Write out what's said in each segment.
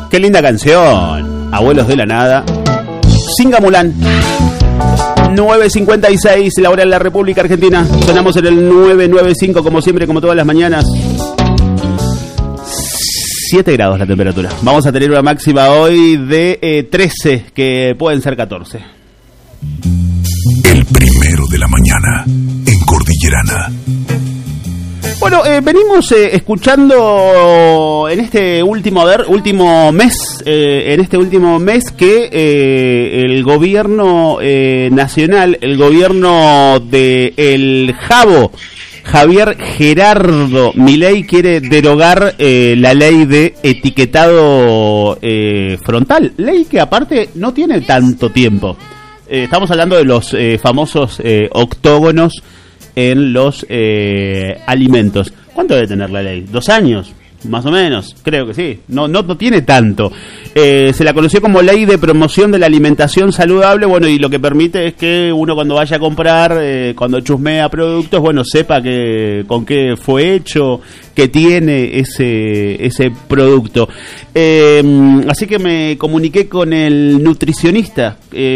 Qué linda canción. Abuelos de la Nada. Singamulán. 9:56, la hora en la República Argentina. Sonamos en el 995, como siempre, como todas las mañanas. 7 grados la temperatura. Vamos a tener una máxima hoy de 13, que pueden ser 14. El primero de la mañana, en Cordillerana. Bueno, venimos escuchando en este último mes, que el gobierno nacional, el gobierno de el Jabo, Javier Gerardo Milei, quiere derogar la ley de etiquetado frontal, ley que aparte no tiene tanto tiempo. Estamos hablando de los famosos octógonos en los alimentos. ¿Cuánto debe tener la ley? 2 años, más o menos, creo que sí. No tiene tanto. Se la conoció como Ley de Promoción de la Alimentación Saludable. Bueno, y lo que permite es que uno cuando vaya a comprar, cuando chusmea productos, bueno, sepa con qué fue hecho, qué tiene ese producto. Así que me comuniqué con el nutricionista,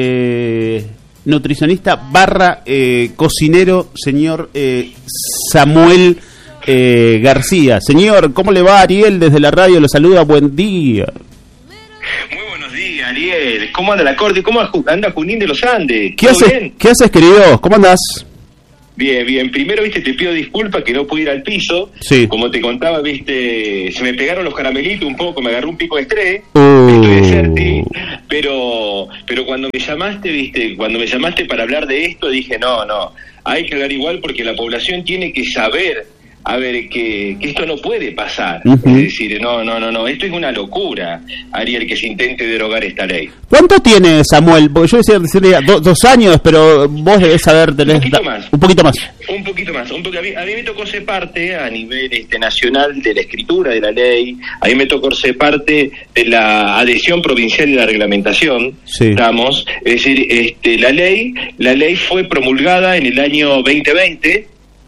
barra cocinero, señor Samuel García. Señor, ¿cómo le va? Ariel desde la radio lo saluda, buen día. Muy buenos días, Ariel. ¿Cómo anda la corte? ¿Cómo anda Junín de los Andes? ¿Qué haces, querido? ¿Cómo andás? Bien. Primero, te pido disculpas que no pude ir al piso. Sí. Como te contaba, se me pegaron los caramelitos un poco, me agarró un pico de estrés. Estoy de Certi, pero cuando me llamaste para hablar de esto, dije, no, hay que hablar igual porque la población tiene que saber, que esto no puede pasar. Uh-huh. Es decir, no, esto es una locura, Ariel, que se intente derogar esta ley. ¿Cuánto tiene Samuel? Porque yo decía 2 años, pero vos debés saber, Un poquito más. A mí me tocó ser parte a nivel nacional de la escritura de la ley, a mí me tocó ser parte de la adhesión provincial y la reglamentación, sí. Estamos, es decir, la ley fue promulgada en el año 2020,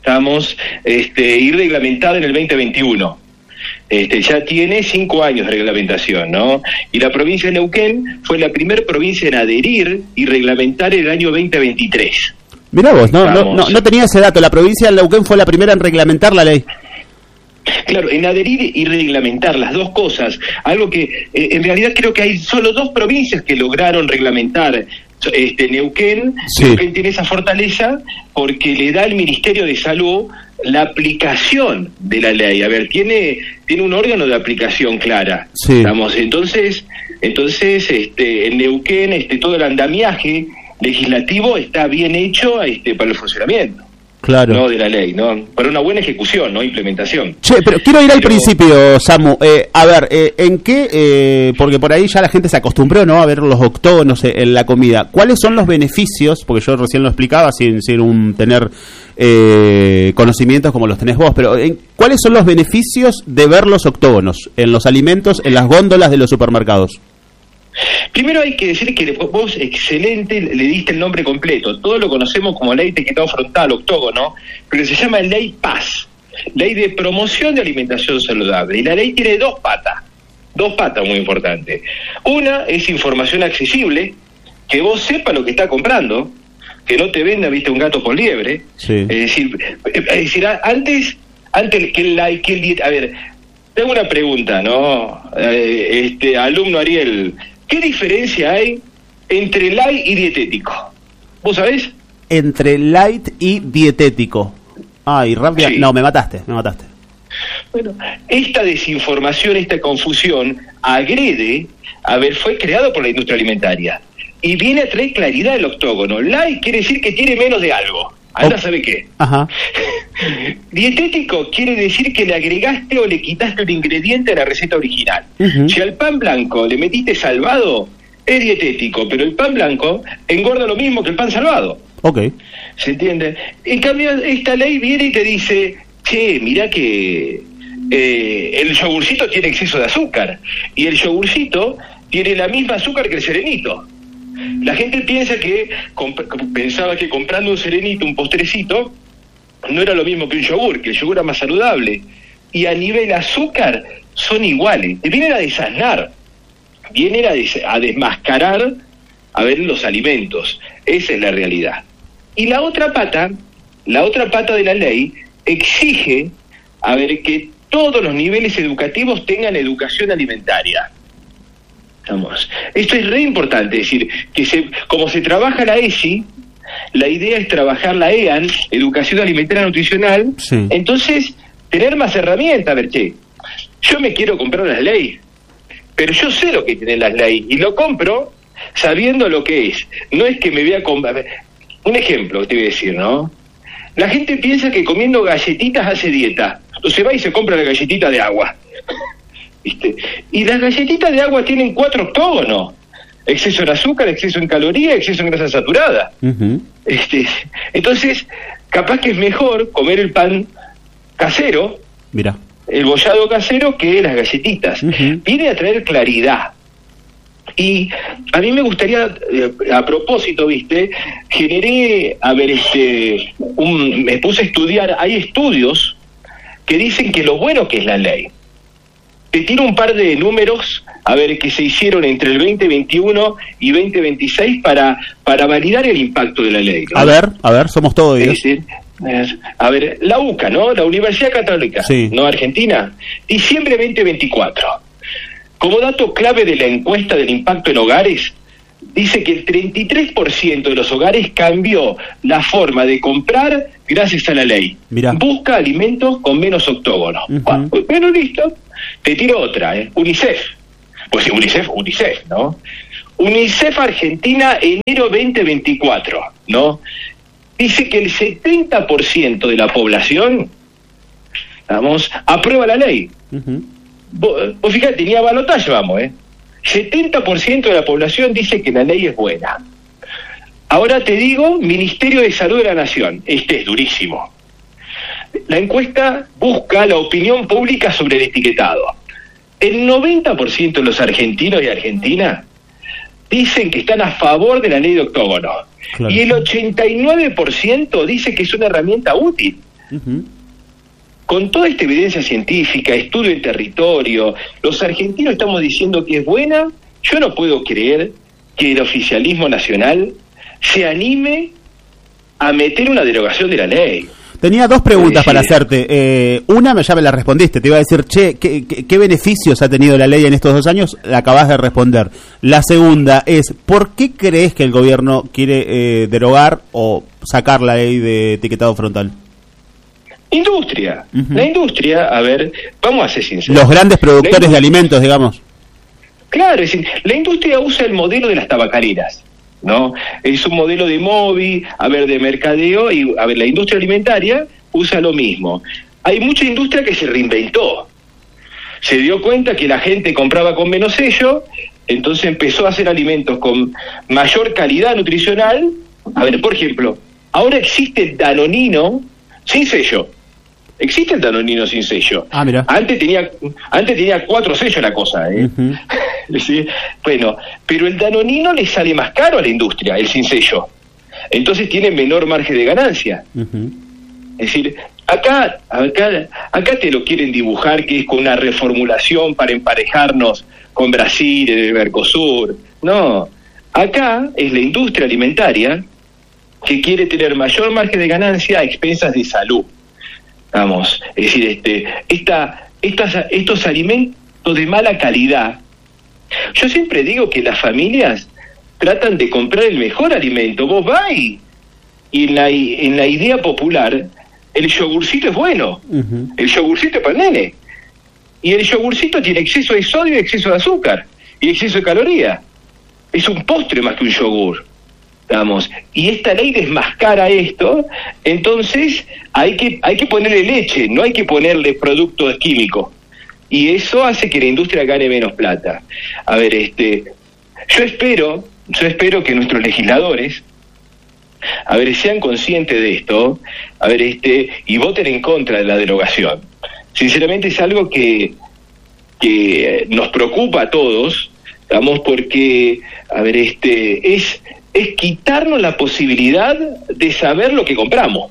y reglamentada en el 2021. Ya tiene 5 años de reglamentación, ¿no? Y la provincia de Neuquén fue la primera provincia en adherir y reglamentar en el año 2023. Mirá vos, no tenía ese dato. La provincia de Neuquén fue la primera en reglamentar la ley. Claro, en adherir y reglamentar las dos cosas, algo que en realidad creo que hay solo 2 provincias que lograron reglamentar. Neuquén, sí. Neuquén tiene esa fortaleza porque le da al Ministerio de Salud la aplicación de la ley. Tiene un órgano de aplicación clara. Sí. Entonces, en Neuquén, todo el andamiaje legislativo está bien hecho para el funcionamiento. Claro. No de la ley, ¿no? Para una buena ejecución, ¿no? Implementación. Che, pero quiero ir al principio, Samu. ¿En qué? Porque por ahí ya la gente se acostumbró, ¿no? A ver los octógonos en la comida. ¿Cuáles son los beneficios? Porque yo recién lo explicaba sin tener conocimientos como los tenés vos, pero ¿cuáles son los beneficios de ver los octógonos en los alimentos, en las góndolas de los supermercados? Primero hay que decir que vos, excelente, le diste el nombre completo. Todos lo conocemos como ley de etiquetado frontal, octógono, pero se llama ley PAS, ley de promoción de alimentación saludable. Y la ley tiene 2 patas muy importantes. Una es información accesible, que vos sepas lo que está comprando, que no te venda, un gato por liebre. Sí. Es decir, antes que a ver, tengo una pregunta, ¿no? Alumno Ariel, ¿qué diferencia hay entre light y dietético? ¿Vos sabés? Entre light y dietético. Ay, rápido. Sí. No, me mataste. Bueno, esta desinformación, esta confusión agrede, fue creado por la industria alimentaria y viene a traer claridad al octógono. Light quiere decir que tiene menos de algo. Anda, ¿sabe qué? Ajá. Dietético quiere decir que le agregaste o le quitaste un ingrediente a la receta original. Uh-huh. Si al pan blanco le metiste salvado, es dietético, pero el pan blanco engorda lo mismo que el pan salvado. Ok. ¿Se entiende? En cambio, esta ley viene y te dice, che, mirá que el yogurcito tiene exceso de azúcar, y el yogurcito tiene la misma azúcar que el serenito. La gente pensaba que comprando un serenito, un postrecito, no era lo mismo que un yogur, que el yogur era más saludable. Y a nivel azúcar son iguales. Te vienen a desasnar. vienen a desmascarar, a ver, los alimentos. Esa es la realidad. Y la otra pata de la ley exige, a ver, que todos los niveles educativos tengan educación alimentaria. Vamos. Esto es re importante, es decir, que como se trabaja la ESI, la idea es trabajar la EAN, Educación Alimentaria Nutricional, sí. Entonces, tener más herramientas. A ver, yo me quiero comprar las leyes, pero yo sé lo que tienen las leyes, y lo compro sabiendo lo que es. No es que me voy a comprar... Un ejemplo te voy a decir, ¿no? La gente piensa que comiendo galletitas hace dieta. Entonces va y se compra la galletita de agua. ¿Viste? Y las galletitas de agua tienen 4 octógonos. Exceso en azúcar, exceso en calorías, exceso en grasa saturada. Uh-huh. Entonces, capaz que es mejor comer el pan casero, mira, el bollado casero, que las galletitas. Uh-huh. Viene a traer claridad. Y a mí me gustaría, a propósito, generé, me puse a estudiar, hay estudios que dicen que lo bueno que es la ley. Te tiro un par de números, que se hicieron entre el 2021 y 2026 para validar el impacto de la ley, ¿no? A ver, somos todos ellos. La UCA, ¿no? La Universidad Católica, sí. ¿No? Argentina, diciembre 2024. Como dato clave de la encuesta del impacto en hogares, dice que el 33% de los hogares cambió la forma de comprar gracias a la ley. Mirá. Busca alimentos con menos octógonos. Uh-huh. Bueno, listo. Te tiro otra, UNICEF. Pues UNICEF, ¿no? UNICEF Argentina, enero 2024, ¿no? Dice que el 70% de la población, aprueba la ley. Uh-huh. Vos fíjate, tenía balotaje, 70% de la población dice que la ley es buena. Ahora te digo, Ministerio de Salud de la Nación, este es durísimo. La encuesta busca la opinión pública sobre el etiquetado. El 90% de los argentinos y argentinas dicen que están a favor de la ley de octógono. Claro. Y el 89% dice que es una herramienta útil. Uh-huh. Con toda esta evidencia científica, estudio en territorio, los argentinos estamos diciendo que es buena. Yo no puedo creer que el oficialismo nacional se anime a meter una derogación de la ley. Tenía 2 preguntas para hacerte. Una ya me la respondiste. Te iba a decir, ¿qué beneficios ha tenido la ley en estos 2 años? La acabas de responder. La segunda es, ¿por qué crees que el gobierno quiere derogar o sacar la ley de etiquetado frontal? Industria. Uh-huh. La industria, vamos a ser sinceros. Los grandes productores de alimentos, digamos. Claro, es decir, la industria usa el modelo de las tabacaleras, ¿no? Es un modelo de móvil, de mercadeo, y la industria alimentaria usa lo mismo. Hay mucha industria que se reinventó. Se dio cuenta que la gente compraba con menos sello, entonces empezó a hacer alimentos con mayor calidad nutricional. Por ejemplo, ahora existe el danonino sin sello. Existe el danonino sin sello. Mira. Antes tenía 4 sellos la cosa, Uh-huh. ¿Sí? Bueno, pero el danonino le sale más caro a la industria, el sin sello. Entonces tiene menor margen de ganancia. Uh-huh. Es decir, acá te lo quieren dibujar que es con una reformulación para emparejarnos con Brasil, el Mercosur. No, acá es la industria alimentaria que quiere tener mayor margen de ganancia a expensas de salud. Es decir, estos alimentos de mala calidad. Yo siempre digo que las familias tratan de comprar el mejor alimento. Vos vas y en la idea popular, el yogurcito es bueno. Uh-huh. El yogurcito es para el nene. Y el yogurcito tiene exceso de sodio y exceso de azúcar. Y exceso de calorías. Es un postre más que un yogur. Y esta ley desmascara esto, entonces hay que ponerle leche, no hay que ponerle productos químicos, y eso hace que la industria gane menos plata. Yo espero que nuestros legisladores sean conscientes de esto, y voten en contra de la derogación. Sinceramente es algo que nos preocupa a todos, porque es quitarnos la posibilidad de saber lo que compramos.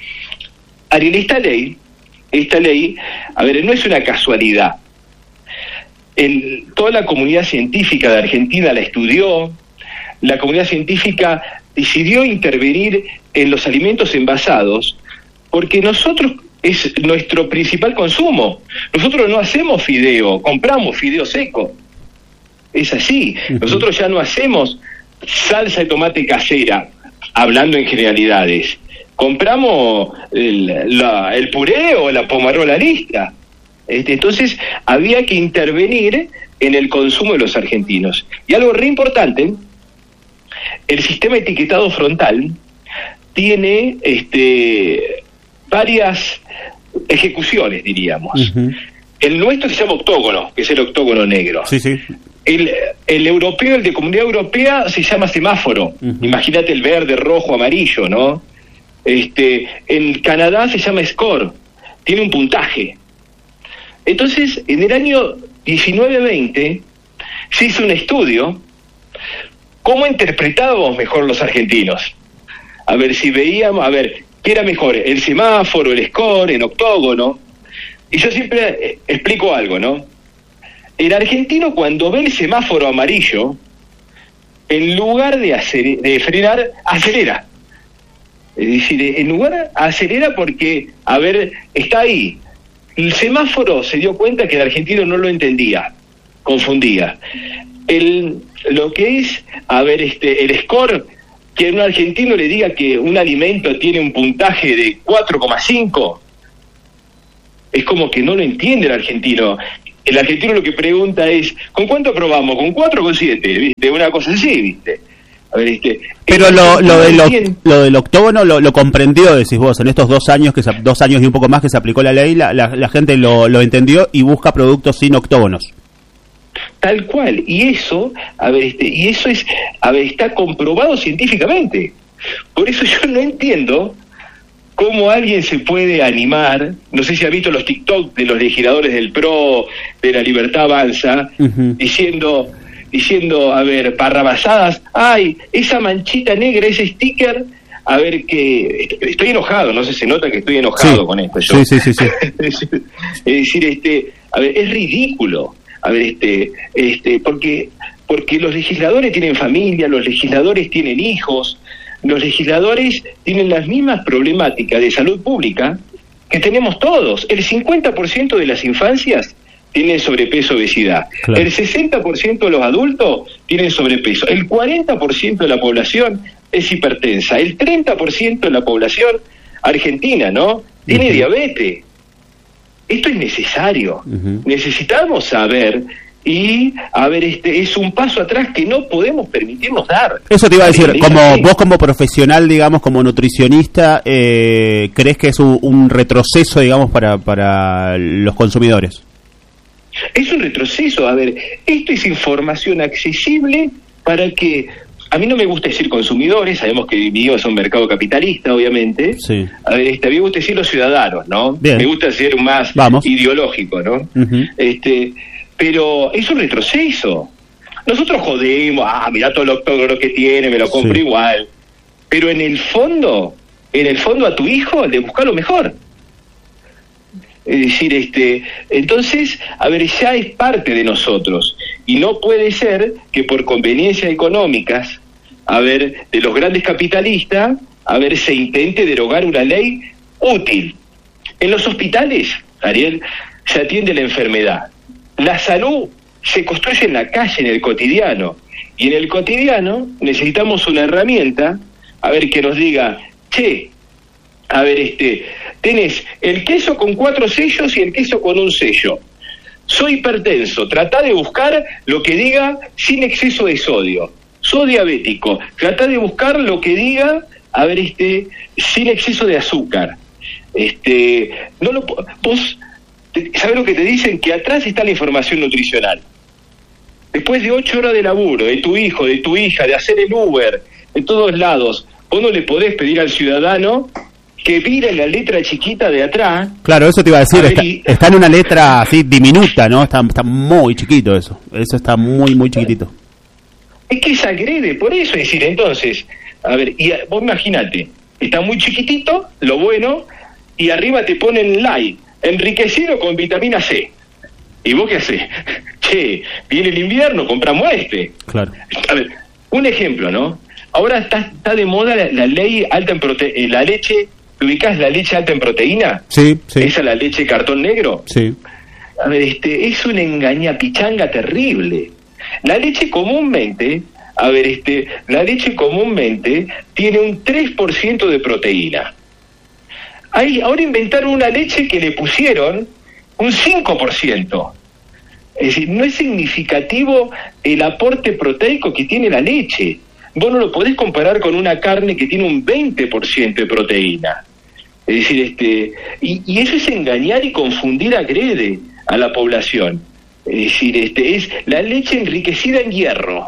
Ariel, esta ley, no es una casualidad. toda la comunidad científica de Argentina la estudió, la comunidad científica decidió intervenir en los alimentos envasados, porque nosotros es nuestro principal consumo. Nosotros no hacemos fideo, compramos fideo seco. Es así. Nosotros ya no hacemos salsa de tomate casera, hablando en generalidades. Compramos el puré o la pomarola lista. Entonces había que intervenir en el consumo de los argentinos. Y algo re importante, el sistema etiquetado frontal tiene varias ejecuciones, diríamos. El nuestro se llama octógono, que es el octógono negro. Sí, sí. El europeo, el de Comunidad Europea, se llama semáforo. Imagínate el verde, rojo, amarillo, ¿no? En Canadá se llama score, tiene un puntaje. Entonces, en el año 19-20 se hizo un estudio cómo interpretábamos mejor los argentinos. A ver si veíamos, ¿qué era mejor? El semáforo, el score, el octógono. Y yo siempre explico algo, ¿no? El argentino, cuando ve el semáforo amarillo, en lugar de frenar, acelera. Es decir, en lugar acelera porque, está ahí. El semáforo se dio cuenta que el argentino no lo entendía, confundía. Lo que es, el score, que un argentino le diga que un alimento tiene un puntaje de 4,5, es como que no lo entiende el argentino. El argentino lo que pregunta es, ¿con cuánto aprobamos? ¿Con 4 o con 7? ¿Viste? Una cosa así, ¿viste? Pero lo del octógono lo comprendió, decís vos, en estos 2 años, 2 años y un poco más que se aplicó la ley, la gente lo entendió y busca productos sin octógonos. Tal cual, y eso, está comprobado científicamente. Por eso yo no entiendo cómo alguien se puede animar. No sé si ha visto los TikTok de los legisladores del PRO, de La Libertad Avanza, diciendo, parrabasadas, ay, esa manchita negra, ese sticker, que estoy enojado, no sé, se nota que estoy enojado con esto. Yo. Sí. Es decir, es ridículo. Porque los legisladores tienen familia, los legisladores tienen hijos, los legisladores tienen las mismas problemáticas de salud pública que tenemos todos. El 50% de las infancias tienen sobrepeso, obesidad. Claro. El 60% de los adultos tienen sobrepeso. El 40% de la población es hipertensa. El 30% de la población argentina, ¿no?, tiene diabetes. Esto es necesario. Necesitamos saber es un paso atrás que no podemos permitirnos dar. Eso te iba a decir, vos como profesional, digamos, como nutricionista, ¿crees que es un retroceso, digamos, para los consumidores? Es un retroceso. Esto es información accesible para que... A mí no me gusta decir consumidores, sabemos que vivimos en un mercado capitalista, obviamente. Sí. A mí me gusta decir los ciudadanos, ¿no? Bien. Me gusta ser más ideológico, ¿no? Pero es un retroceso. Nosotros jodemos, mirá todo lo que tiene, me lo compro igual. Pero en el fondo a tu hijo le busca lo mejor. Es decir, entonces, ya es parte de nosotros. Y no puede ser que por conveniencias económicas, de los grandes capitalistas, se intente derogar una ley útil. En los hospitales, Ariel, se atiende la enfermedad. La salud se construye en la calle, en el cotidiano. Y en el cotidiano necesitamos una herramienta, que nos diga, tenés el queso con 4 sellos y el queso con 1 sello. Soy hipertenso, tratá de buscar lo que diga sin exceso de sodio. Soy diabético, tratá de buscar lo que diga, sin exceso de azúcar. Vos sabés lo que te dicen, que atrás está la información nutricional. Después de 8 horas de laburo, de tu hijo, de tu hija, de hacer el Uber, de todos lados, vos no le podés pedir al ciudadano que mire la letra chiquita de atrás. Claro, eso te iba a decir, está en una letra así diminuta, ¿no? Está muy chiquito eso está muy, muy chiquitito. Es que se agrede, por eso, es decir, entonces, vos imaginate, está muy chiquitito, lo bueno, y arriba te ponen light, enriquecido con vitamina C. ¿Y vos qué hacés? che, viene el invierno, compramos este. Claro. A ver, un ejemplo, ¿no? Ahora está de moda la ley alta en proteína, la leche, ¿ubicás la leche alta en proteína? Sí, sí. ¿Esa es la leche cartón negro? Sí. A ver, es una engañapichanga terrible. La leche comúnmente, tiene un 3% de proteína. Ahora inventaron una leche que le pusieron un 5%. Es decir, no es significativo el aporte proteico que tiene la leche. Vos no lo podés comparar con una carne que tiene un 20% de proteína. Es decir, y eso es engañar y confundir agrede a la población. Es decir, es la leche enriquecida en hierro.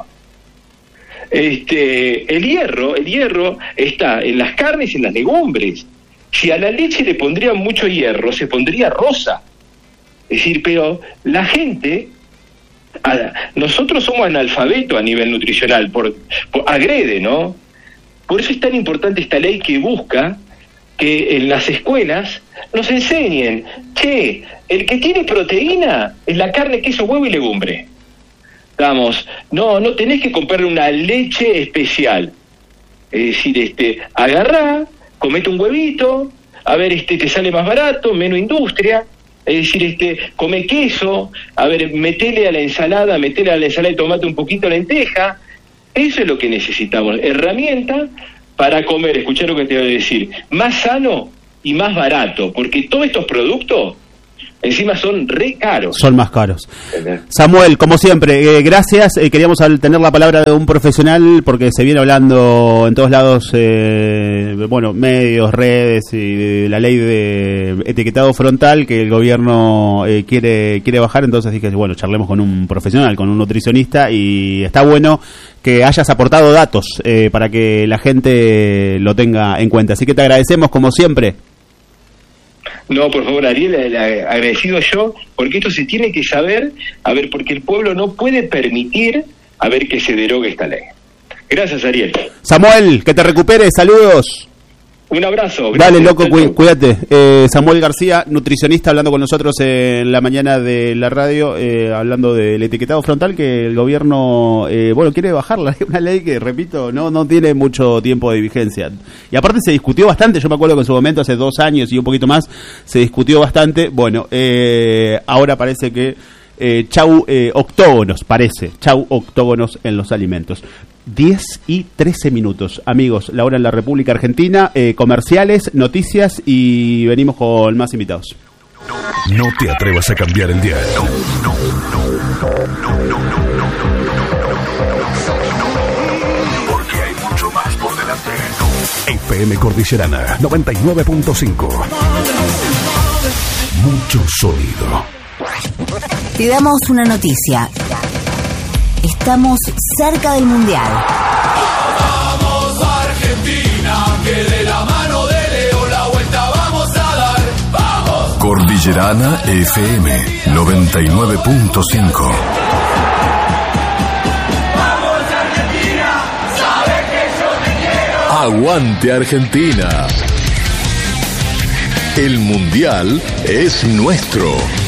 El hierro está en las carnes y en las legumbres. Si a la leche le pondrían mucho hierro, se pondría rosa. Es decir, pero la gente, nosotros somos analfabetos a nivel nutricional, por agrede, ¿no? Por eso es tan importante esta ley que busca que en las escuelas nos enseñen, che, el que tiene proteína es la carne, queso, huevo y legumbre. Vamos, no tenés que comprar una leche especial. Es decir, agarrá, comete un huevito, a ver, te sale más barato, menos industria. Es decir, come queso, a ver, metele a la ensalada de tomate un poquito de lenteja. Eso es lo que necesitamos, herramienta para comer, escuchar lo que te voy a decir, más sano y más barato, porque todos estos productos encima son re caros. Son más caros. Samuel, como siempre, gracias. Queríamos tener la palabra de un profesional porque se viene hablando en todos lados, medios, redes y de la ley de etiquetado frontal que el gobierno quiere bajar. Entonces dije, bueno, charlemos con un profesional, con un nutricionista, y está bueno que hayas aportado datos para que la gente lo tenga en cuenta. Así que te agradecemos como siempre. No, por favor, Ariel, agradecido yo, porque esto se tiene que saber, porque el pueblo no puede permitir, que se derogue esta ley. Gracias, Ariel. Samuel, que te recuperes, saludos. Un abrazo. Dale, loco, cuídate. Samuel García, nutricionista, hablando con nosotros en la mañana de la radio, hablando del etiquetado frontal que el gobierno, quiere bajar, una ley que, repito, no tiene mucho tiempo de vigencia. Y aparte se discutió bastante, yo me acuerdo que en su momento, hace 2 años y un poquito más, se discutió bastante. Bueno, ahora parece que chau octógonos en los alimentos. 10:13, amigos, la hora en la República Argentina, comerciales, noticias y venimos con más invitados. No te atrevas a cambiar el dial. Porque hay mucho más por delante. FM Cordillerana 99.5. Mucho sonido. Te damos una noticia. Estamos cerca del Mundial. Vamos Argentina, que de la mano de Leo la vuelta vamos a dar. ¡Vamos! Cordillerana FM 99.5. ¡Vamos Argentina! ¡Sabes que yo te quiero! Aguante Argentina. El Mundial es nuestro.